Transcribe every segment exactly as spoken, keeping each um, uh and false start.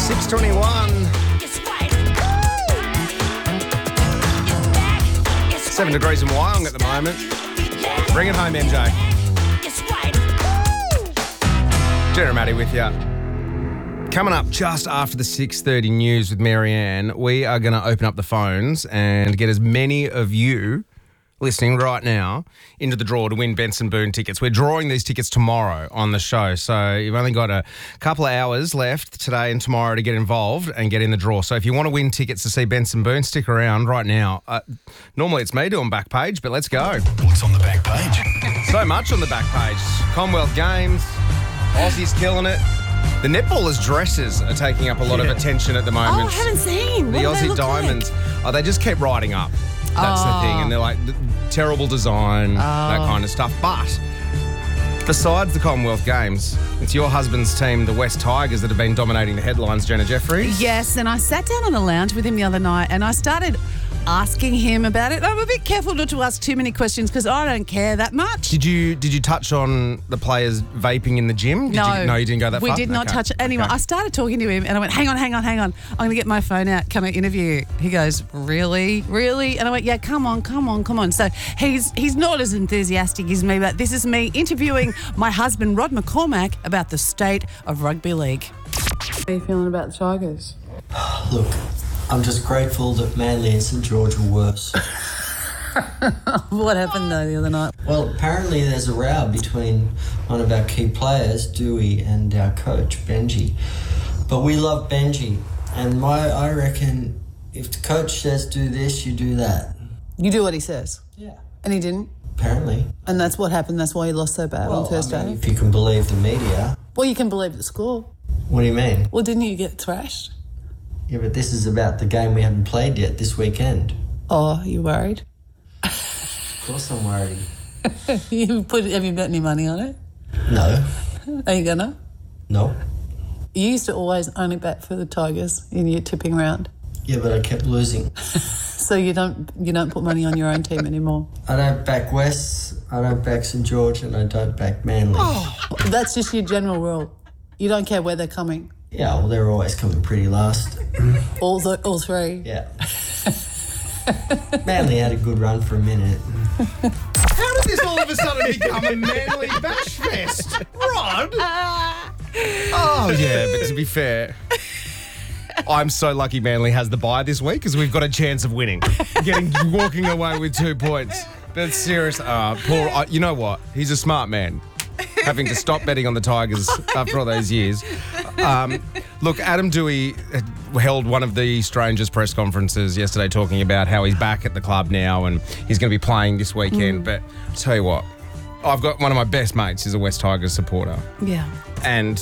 six twenty-one. Seven degrees in Wyong at the moment. Bring it home, M J. Jenna and Maddie with you. Coming up just after the six thirty news with Marianne, we are going to open up the phones and get as many of you listening right now into the draw to win Benson Boone tickets. We're drawing these tickets tomorrow on the show, so you've only got a couple of hours left today and tomorrow to get involved and get in the draw. So if you want to win tickets to see Benson Boone, stick around right now. Uh, normally it's me doing back page, but let's go. What's on the back page? So much on the back page. Commonwealth Games, Aussies killing it. The netballers' dresses are taking up a lot yeah. of attention at the moment. Oh, I haven't seen. The what Aussie Diamonds, like? oh, they just keep riding up. That's oh. the thing. And they're like, terrible design, oh. that kind of stuff. But besides the Commonwealth Games, it's your husband's team, the West Tigers, that have been dominating the headlines, Jenna Jeffries. Yes, and I sat down on a lounge with him the other night and I started asking him about it. I'm a bit careful not to ask too many questions because I don't care that much. Did you did you touch on the players vaping in the gym? Did no. You, no, you didn't go that we far? We did not okay. touch it. Anyway, okay. I started talking to him and I went, hang on, hang on, hang on. I'm going to get my phone out. Can I interview you? He goes, really? Really? And I went, yeah, come on, come on, come on. So he's he's not as enthusiastic as me, but this is me interviewing my husband, Rod McCormack, about the state of rugby league. How are you feeling about the Tigers? Look, I'm just grateful that Manly and St George were worse. What happened though the other night? Well, apparently there's a row between one of our key players, Dewey, and our coach, Benji. But we love Benji, and my I reckon if the coach says do this, you do that. You do what he says? Yeah. And he didn't? Apparently. And that's what happened? That's why he lost so bad well, on Thursday? I mean, if you can believe the media. Well, you can believe the score. What do you mean? Well, didn't you get thrashed? Yeah, but this is about the game we haven't played yet this weekend. Oh, you worried? Of course I'm worried. you put, have you bet any money on it? No. Are you gonna? No. You used to always only bet for the Tigers in your tipping round. Yeah, but I kept losing. So you don't you don't put money on your own team anymore? I don't back West, I don't back St George, and I don't back Manly. Oh, that's just your general rule. You don't care where they're coming? Yeah, well, they're always coming pretty last. all the all three? Yeah. Manly had a good run for a minute. How did this all of a sudden become a Manly bash fest? Rod? Oh, yeah, but to be fair, I'm so lucky Manly has the bye this week because we've got a chance of winning. Getting walking away with two points. But serious, uh, poor, uh, you know what? He's a smart man. Having to stop betting on the Tigers after all those years. Um, look, Adam Dewey held one of the strangest press conferences yesterday talking about how he's back at the club now and he's going to be playing this weekend. Mm. But I'll tell you what, I've got one of my best mates is a West Tigers supporter. Yeah. And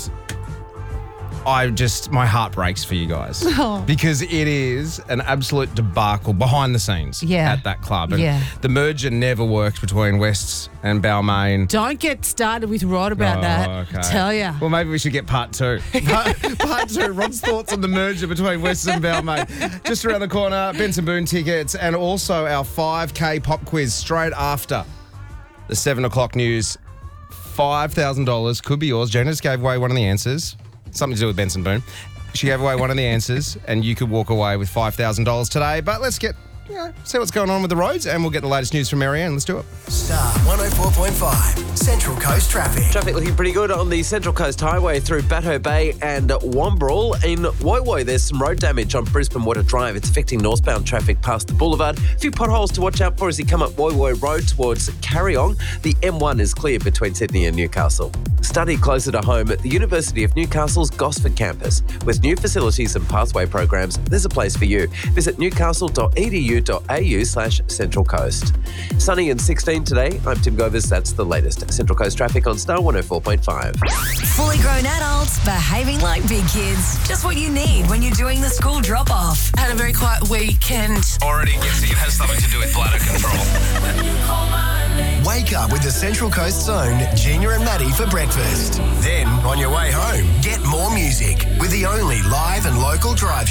I just, my heart breaks for you guys oh. because it is an absolute debacle behind the scenes yeah. at that club. And yeah. the merger never worked between Wests and Balmain. Don't get started with Rod about oh, that. Okay. I tell ya. Well, maybe we should get part two. part, part two, Rod's thoughts on the merger between Wests and Balmain. Just around the corner, Benson Boone tickets and also our five K pop quiz straight after the seven o'clock news. five thousand dollars could be yours. Jenna just gave away one of the answers. Something to do with Benson Boone. She gave away one of the answers and you could walk away with five thousand dollars today. But let's get, you know, see what's going on with the roads and we'll get the latest news from Marianne. Let's do it. Star one oh four point five, Central Coast Traffic. Traffic looking pretty good on the Central Coast Highway through Batto Bay and Wombrel. In Woy Woy, there's some road damage on Brisbane Water Drive. It's affecting northbound traffic past the boulevard. A few potholes to watch out for as you come up Woy Woy Road towards Carryong. The M one is clear between Sydney and Newcastle. Study closer to home at the University of Newcastle's Gosford campus. With new facilities and pathway programs, there's a place for you. Visit newcastle.edu.au slash Central Coast. Sunny and sixteen today. I'm Tim Govers. That's the latest Central Coast traffic on Star one oh four point five. Fully grown adults behaving like big kids. Just what you need when you're doing the school drop-off. Had a very quiet weekend. Already guessing it has something to do with bladder control. Wake up with the Central Coast's own Gina and Maddie for breakfast. Then, on your way home, get more music with the only live and local drive